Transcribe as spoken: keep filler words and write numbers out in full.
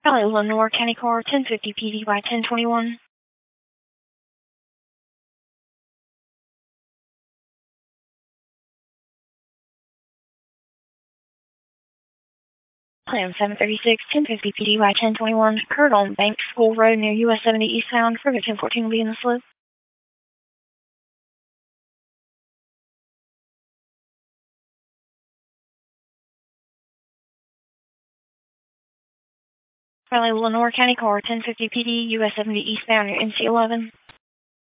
Raleigh, Lenore County Car ten fifty P D Y ten twenty-one. Plan seven thirty-six ten fifty P D Y ten twenty-one. Occurred on Bank School Road near U S seventy eastbound. River ten fourteen will be in the slip. Raleigh, Lenore County Car ten fifty P D U S seventy eastbound near N C eleven.